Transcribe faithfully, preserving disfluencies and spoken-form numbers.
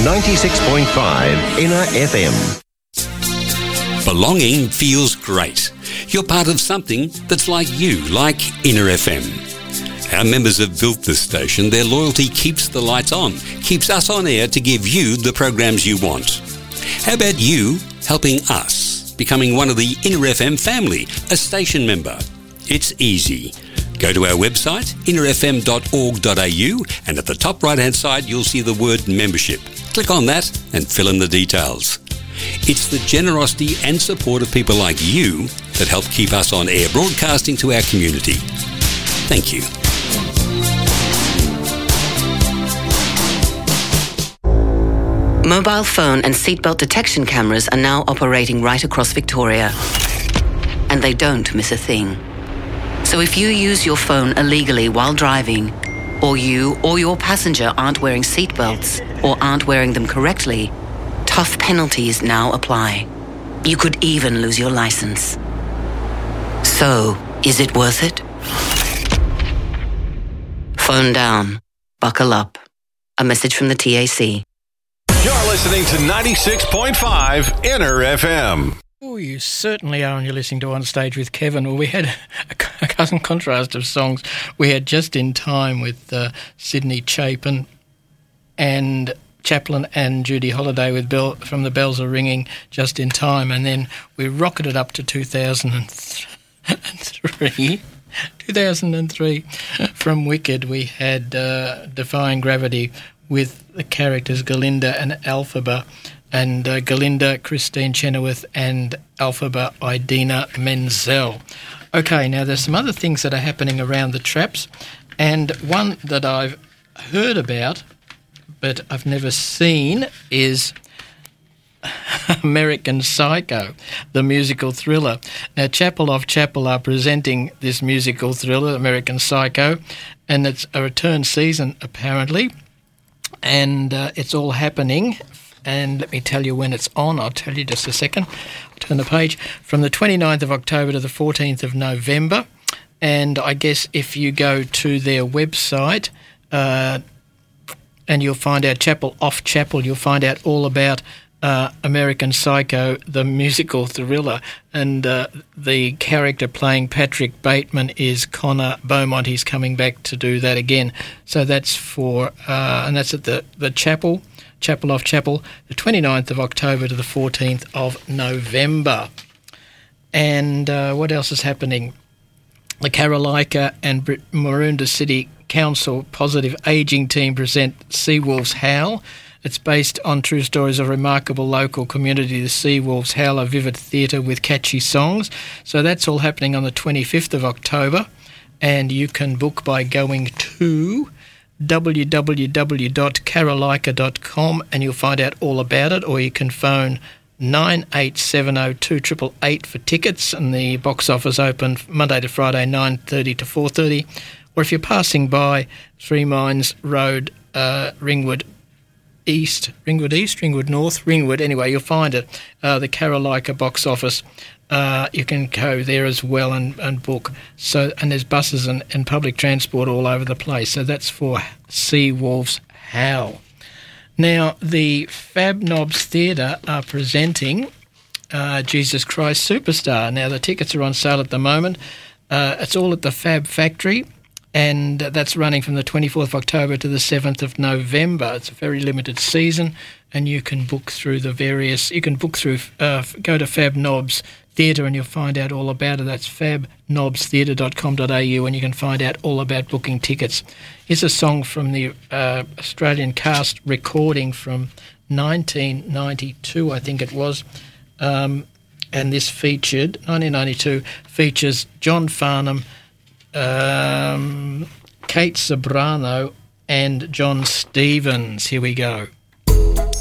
ninety-six point five Inner F M. Belonging feels great. You're part of something that's like you, like Inner F M. Our members have built this station. Their loyalty keeps the lights on, keeps us on air to give you the programs you want. How about you helping us, becoming one of the Inner F M family, a station member? It's easy. Go to our website, inner f m dot org dot a u, and at the top right-hand side, you'll see the word membership. Click on that and fill in the details. It's the generosity and support of people like you that help keep us on air broadcasting to our community. Thank you. Mobile phone and seatbelt detection cameras are now operating right across Victoria. And they don't miss a thing. So if you use your phone illegally while driving, or you or your passenger aren't wearing seatbelts or aren't wearing them correctly, tough penalties now apply. You could even lose your license. So, is it worth it? Phone down. Buckle up. A message from the T A C. You're listening to ninety-six point five Inner F M. Oh, you certainly are, and you're listening to On Stage with Kevin. Well, we had a, a cousin contrast of songs. We had Just in Time with uh, Sydney Chapin and Chaplin and Judy Holliday with Bell, From the Bells Are Ringing, Just in Time. And then we rocketed up to two thousand three. two thousand three. From Wicked, we had uh, Defying Gravity with the characters Galinda and Elphaba. And uh, Galinda, Christine Chenoweth, and Elphaba, Idina Menzel. Okay, now there's some other things that are happening around the traps, and one that I've heard about, but I've never seen, is American Psycho, the musical thriller. Now, Chapel of Chapel are presenting this musical thriller, American Psycho, and it's a return season, apparently, and uh, it's all happening. And let me tell you when it's on. I'll tell you just a second. I'll turn the page. From the twenty-ninth of October to the fourteenth of November. And I guess if you go to their website uh, and you'll find out Chapel Off Chapel, you'll find out all about uh, American Psycho, the musical thriller. And uh, the character playing Patrick Bateman is Connor Beaumont. He's coming back to do that again. So that's for, uh, and that's at the, the Chapel. Chapel Off Chapel, the twenty-ninth of October to the fourteenth of November. And uh, what else is happening? The Carolina and Maroondah City Council Positive Ageing Team present Seawolves Howl. It's based on true stories of remarkable local community. The Seawolves Howl, a vivid theatre with catchy songs. So that's all happening on the twenty-fifth of October. And you can book by going to w w w dot carolina dot com and you'll find out all about it, or you can phone nine eight seven oh two eight eight eight for tickets, and the box office open Monday to Friday nine thirty to four thirty, or if you're passing by Three Mines Road, uh, Ringwood East, Ringwood East, Ringwood North, Ringwood, anyway, you'll find it, uh, the Carolina box office. Uh, you can go there as well and, and book. So, and there's buses and, and public transport all over the place. So that's for Seawolves Howl. Now, the Fab Knobs Theatre are presenting uh, Jesus Christ Superstar. Now, the tickets are on sale at the moment. Uh, it's all at the Fab Factory, and that's running from the twenty-fourth of October to the seventh of November. It's a very limited season, and you can book through the various, you can book through, uh, go to Fab Knobs Theatre and you'll find out all about it. That's fab knobs theatre dot com dot a u, and you can find out all about booking tickets. Here's a song from the uh, Australian cast recording from nineteen ninety-two, I think it was, um, and this featured, nineteen ninety-two, features John Farnham, um, Kate Sobrano and John Stevens. Here we go.